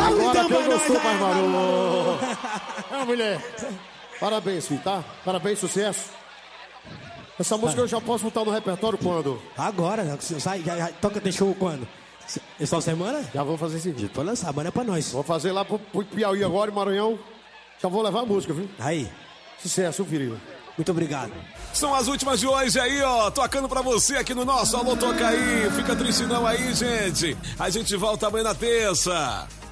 Agora que eu não sou mais maroto. É, mulher. Parabéns, filho, tá? Parabéns, sucesso. Essa música eu já posso botar no repertório quando? Agora, sai, já toca, tem show quando? Essa semana? Já vou fazer esse vídeo. Pode lançar, a banda é pra nós. Vou fazer lá pro Piauí agora, em Maranhão. Já vou levar a música, viu? Aí. Sucesso, filho. Muito obrigado. São as últimas de hoje aí, ó. Tocando pra você aqui no nosso Alô Toca Aí. Fica triste não aí, gente. A gente volta amanhã na terça.